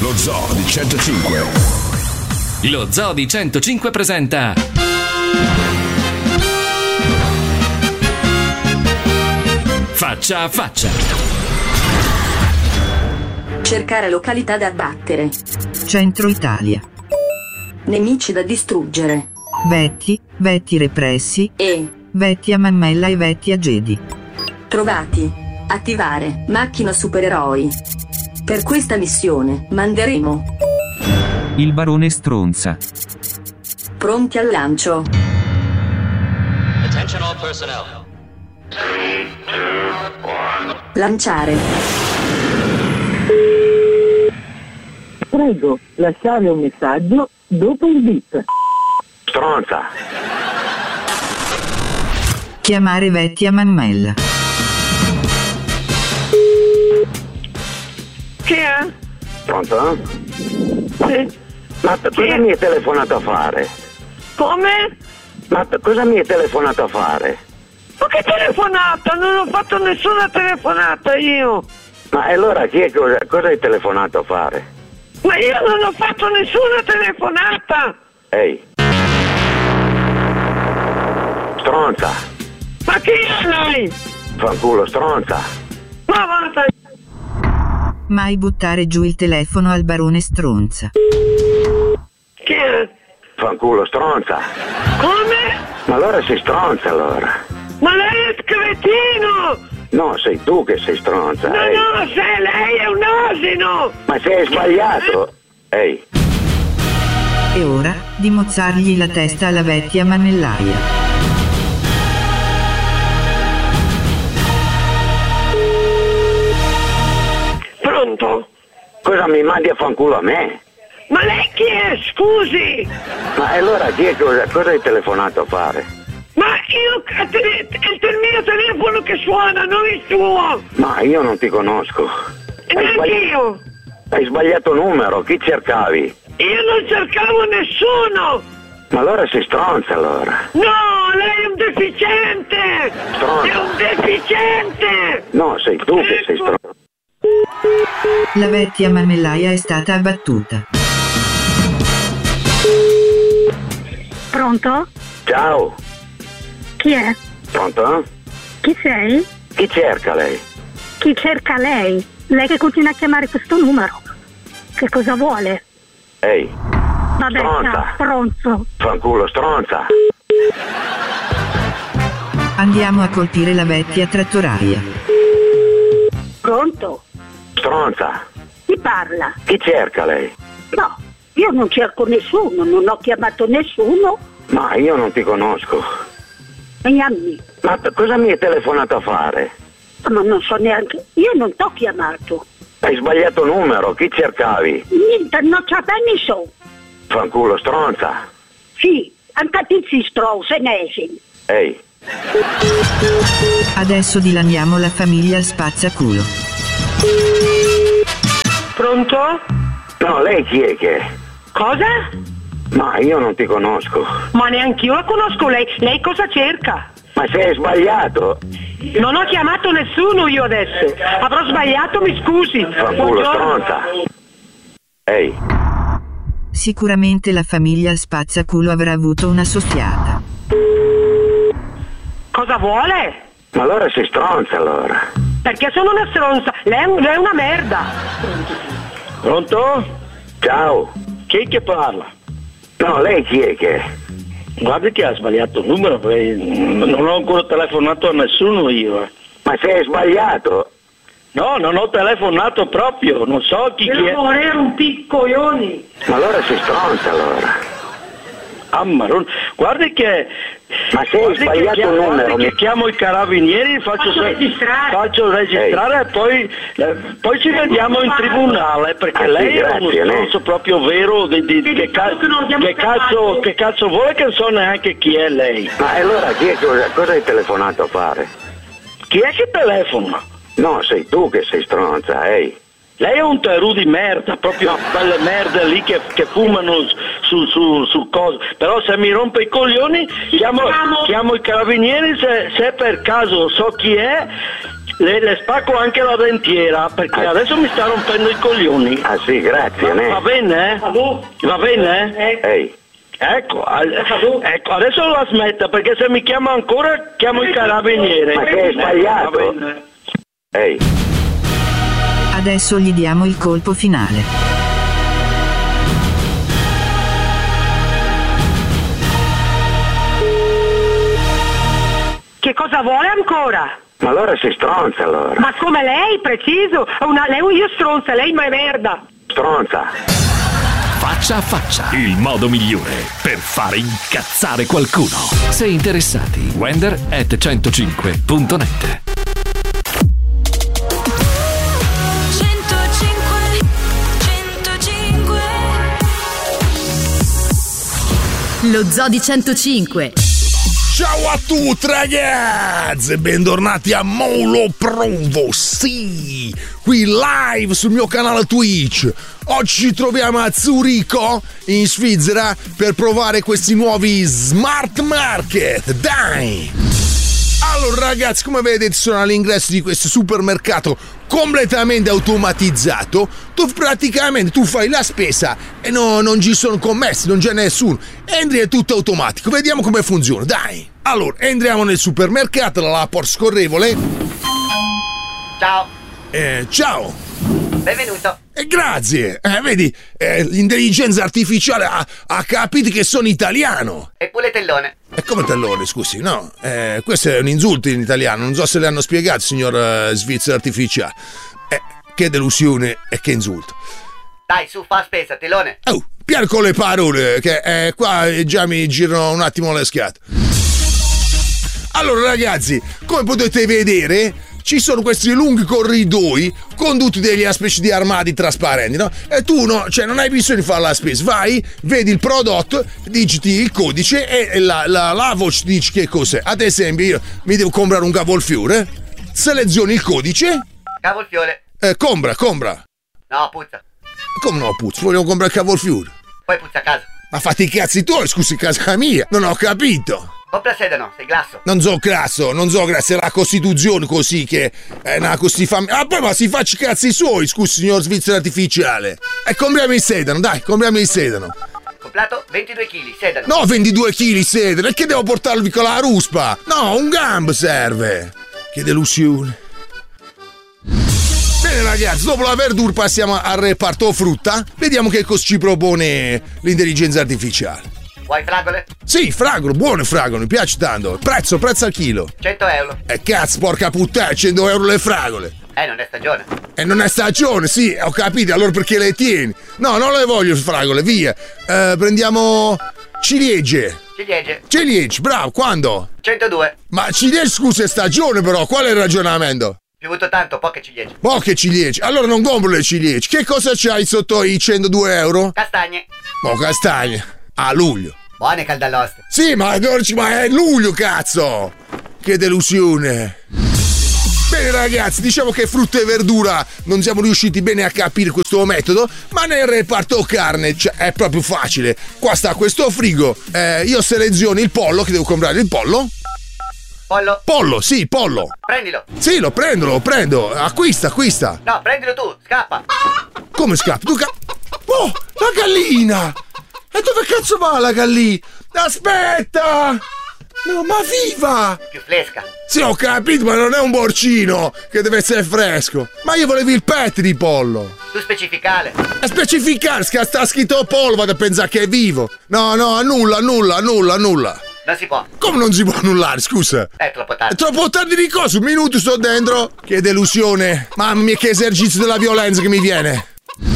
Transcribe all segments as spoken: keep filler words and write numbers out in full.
Lo Zoo di centocinque. Lo Zoo di centocinque presenta Faccia a faccia. Cercare località da abbattere. Centro Italia. Nemici da distruggere. Vetti, vetti repressi E vetti a mammella e vetti a Jedi. trovati. Attivare macchina supereroi. Per questa missione manderemo Il barone stronza. pronti al lancio. Attention all personnel. Lanciare. Prego, lasciare un messaggio dopo il beep. Stronza. Chiamare vetti a mammella. Chi è? Pronto? Sì. Ma cosa mi hai telefonato a fare? Come? Ma cosa mi hai telefonato a fare? Ma che telefonata? Non ho fatto nessuna telefonata io. Ma allora chi è cosa, cosa hai telefonato a fare? Ma io non ho fatto nessuna telefonata. Ehi. Stronza. Ma chi è lei? Fanculo stronza. Ma guarda. Mai buttare giù il telefono al barone stronza. Chi è? Fanculo stronza. Come? Ma allora sei stronza allora. Ma lei è cretino! No, sei tu che sei stronza. No, ehi. no, se lei è un asino! Ma sei sbagliato. Ehi. E ora, di mozzargli la testa alla vecchia mannellaia. Pronto? Cosa mi mandi a fanculo a me? Ma lei chi è? Scusi! Ma allora chi è cosa, cosa hai telefonato a fare? Ma io, è il mio telefono che suona, non il suo! Ma io non ti conosco. E Hai neanche sbagli- io! Hai sbagliato numero, chi cercavi? Io non cercavo nessuno! Ma allora sei stronza allora. No, lei è un deficiente! Stronzo. È un deficiente! No, sei tu che sei stronza. La vecchia mannellaia è stata abbattuta. Pronto? Ciao. Chi è? Pronto? Chi sei? Chi cerca lei? Chi cerca lei? Lei che continua a chiamare questo numero. Che cosa vuole? Ehi. Vabbè, Stronza. ciao, stronzo. Fanculo stronza. Andiamo a colpire la vecchia trattoraia. Pronto? Stronza. Chi parla? Chi cerca lei? No, io non cerco nessuno, non ho chiamato nessuno. Ma io non ti conosco. E anni. Ma t- cosa mi hai telefonato a fare? Ma non so neanche. Io non t'ho chiamato. Hai sbagliato numero, chi cercavi? Niente, non c'è bene so. Fanculo stronza. Sì, anche tizi strose nesi. Ehi. Adesso dilaniamo la famiglia spazzaculo. Pronto? No, lei chi è che è? Cosa? Ma io non ti conosco. Ma neanche io la conosco lei. Lei cosa cerca? Ma sei sbagliato. Non ho chiamato nessuno io adesso. Avrò sbagliato, mi scusi. Fanculo stronza. Ehi. Sicuramente la famiglia spazzaculo avrà avuto una soffiata. Cosa vuole? Ma allora sei stronza allora. Perché sono una stronza. Lei è, un- lei è una merda. Pronto? Ciao. Chi è che parla? No, lei chi è che è? Guardi che ha sbagliato il numero, perché non ho ancora telefonato a nessuno io. eh. Ma sei sbagliato. No, non ho telefonato proprio, non so chi, chi è. Era un piccoglioni. Ma allora sei stronza allora. Ah, marron- guardi che... Ma sei guardi che sbagliato chiamo, il numero. guardi mi- che chiamo i carabinieri, faccio, Faccio se- registrare. faccio registrare e poi, eh, poi ci vediamo in tribunale, perché Ah, sì, lei è uno grazie, ne? stronzo proprio vero, di, di- Sì, che, ca- diciamo che non abbiamo che cazzo, chiamato. che cazzo vuole, che non so neanche chi è lei. Ma allora chi è cosa, cosa hai telefonato a fare? Chi è che telefona? No, sei tu che sei stronza, ehi. Lei è un terù di merda, proprio quelle merde lì che, che fumano su, su, su cose. Però se mi rompe i coglioni chiamo, chiamo i carabinieri, se, se per caso so chi è, le, le spacco anche la dentiera, perché Ah. adesso mi sta rompendo i coglioni. Ah sì, grazie, Va, ne? va bene, eh? Va bene, eh? Ehi, Ecco, al- ecco, adesso la smetta, perché se mi chiama ancora chiamo i carabinieri. Ma che hai sbagliato? Va bene. ehi, Adesso gli diamo il colpo finale. Che cosa vuole ancora? ma allora si stronza allora. Ma come lei, preciso? Una, lei, io stronza, lei ma è merda. Stronza. Faccia a faccia, il modo migliore per fare incazzare qualcuno. Se interessati, wender at centocinque punto net. centocinque centocinque Lo Zoo di centocinque. Ciao a tutti ragazzi, bentornati a Molo Provo, sì, qui live sul mio canale Twitch. Oggi ci troviamo a Zurigo, in Svizzera, per provare questi nuovi smart market, dai! Allora ragazzi, come vedete sono all'ingresso di questo supermercato completamente automatizzato. Tu praticamente tu fai la spesa e no, non ci sono commessi, non c'è nessuno. Entri, è tutto automatico. Vediamo come funziona, dai. Allora, entriamo nel supermercato, la porta scorrevole. Ciao, Eh, ciao. benvenuto. E grazie. Eh, vedi, eh, l'intelligenza artificiale ha, ha capito che sono italiano. E pure tellone. E come tellone, scusi? No, eh, questo è un insulto in italiano. Non so se le hanno spiegato, signor eh, Svizzera artificiale. Eh, che delusione e che insulto. Dai, su, fa spesa, tellone. Oh, piano con le parole, che eh, qua già mi girano un attimo le schiate. Allora ragazzi, come potete vedere, ci sono questi lunghi corridoi con tutti degli specie di armadi trasparenti, no? E tu no, cioè non hai bisogno di fare la spesa, vai, vedi il prodotto, digiti il codice e la, la, la voce dici che cos'è. Ad esempio io mi devo comprare un cavolfiore, selezioni il codice, Cavolfiore. eh, compra, compra. No, puzza. Come no, puzzo, vogliamo comprare il cavolfiore. Poi puzza a casa. Ma fatti i cazzi tuoi, scusi, casa mia, non ho capito. Compra sedano, sei glasso. Non so grasso, non so grasso, è la Costituzione così che è una così famiglia. Ah, poi ma si faccia i cazzi suoi, scusi, signor Svizzera artificiale. E compriamo il sedano, dai, compriamo il sedano. Comprato ventidue chili, sedano. No, ventidue chili sedano, e che devo portarvi con la ruspa? No, un gambo serve. Che delusione. Bene ragazzi, dopo la verdura passiamo al reparto frutta. Vediamo che cosa ci propone l'intelligenza artificiale. Vuoi fragole? Sì, fragole, buone fragole, mi piace tanto. Prezzo, prezzo al chilo. cento euro. E cazzo, porca puttana, cento euro le fragole. Eh, non è stagione. E non è stagione, sì, ho capito, allora perché le tieni? No, non le voglio fragole, via. Eh, prendiamo ciliegie. Ciliegie. Ciliegie, bravo, quando? centodue. Ma ciliegie, scusa, è stagione però, qual è il ragionamento? Piovuto tanto, poche ciliegie. Poche ciliegie, allora non compro le ciliegie. Che cosa c'hai sotto i centodue euro? Castagne. Mo' castagne. A luglio. Buone caldaloste. Sì, ma, ma è luglio, cazzo! Che delusione! Bene ragazzi, diciamo che frutta e verdura non siamo riusciti bene a capire questo metodo, ma nel reparto carne cioè, è proprio facile. Qua sta questo frigo, eh, io seleziono il pollo, che devo comprare il pollo. Pollo. Pollo, sì, pollo. Prendilo. Sì, lo prendo, lo prendo. Acquista, acquista. No, prendilo tu, scappa. Come scappa? Tu ca- Oh, la gallina! E dove cazzo va la gallina? Aspetta! No, ma viva! Più fresca. Sì, ho capito, ma non è un porcino che deve essere fresco. Ma io volevo il petto di pollo. Tu specificale. A specificare, che sta scritto pollo, vado a pensare che è vivo. No, no, annulla, annulla, annulla, annulla. Non si può. Come non si può annullare, scusa? È troppo tardi. È troppo tardi di cosa? Un minuto sto dentro. Che delusione. Mamma mia, che esercizio della violenza che mi viene.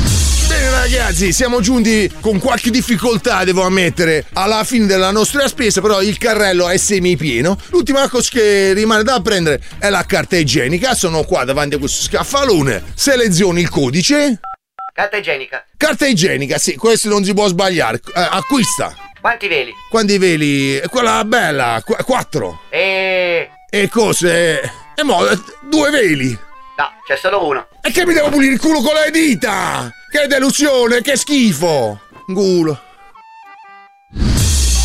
Bene ragazzi, siamo giunti con qualche difficoltà, devo ammettere, alla fine della nostra spesa, però il carrello è semipieno. L'ultima cosa che rimane da prendere è la carta igienica. Sono qua davanti a questo scaffalone. Selezioni il codice. Carta igienica. Carta igienica, sì, questo non si può sbagliare. Eh, acquista. Quanti veli? Quanti veli? Quella bella, qu- quattro. E... E cose? E mo, due veli. No, c'è solo uno. E che mi devo pulire il culo con le dita? Che delusione, che schifo. Un culo. Bene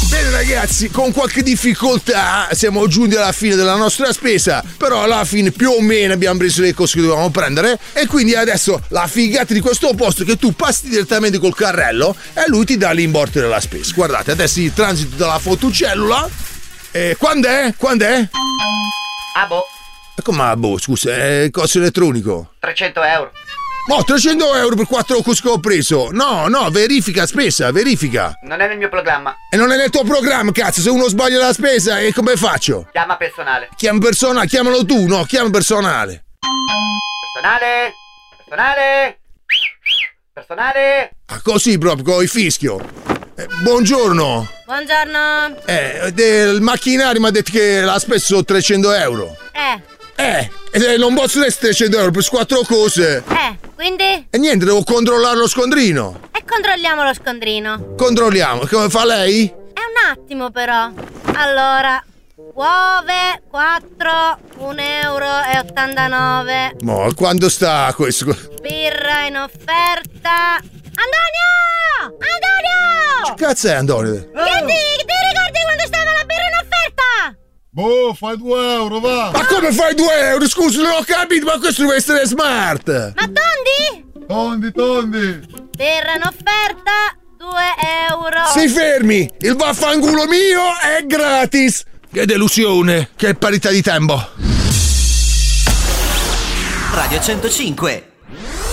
ragazzi, con qualche difficoltà siamo giunti alla fine della nostra spesa, però alla fine più o meno abbiamo preso le cose che dovevamo prendere e quindi adesso la figata di questo posto è che tu passi direttamente col carrello e lui ti dà l'importo della spesa. Guardate, adesso il transito dalla fotocellula. E quando è? Quando è? Ah boh. E come boh, scusa, è costo elettronico? trecento euro. No, trecento euro per quattro cose che ho preso. No, no, verifica spesa, verifica. Non è nel mio programma. E non è nel tuo programma, cazzo, se uno sbaglia la spesa, e come faccio? Chiama personale. Chiama personale, chiamalo tu, no, chiama personale. Personale? Personale? Personale? Ah, così proprio, con il fischio. Eh, buongiorno. Buongiorno. Eh, del macchinario mi ha detto che l'ha speso trecento euro. Eh. Eh, eh, non posso essere trecento euro per quattro cose. Eh, quindi? E niente, devo controllare lo scondrino. E controlliamo lo scondrino. Controlliamo, come fa lei? È un attimo però. Allora, uove, quattro, un euro e ottantanove. Ma quando sta questo? Birra in offerta. Antonio! Antonio! Che cazzo è Antonio? Che ti, ti ricordi quando stava la birra in offerta? Boh, fai due euro, va! Ma come fai due euro? Scusa, non ho capito, ma questo deve essere smart! Ma tondi? Tondi, tondi! Birra in offerta, due euro! Si fermi! Il vaffanculo mio è gratis! Che delusione! Che parità di tempo! Radio centocinque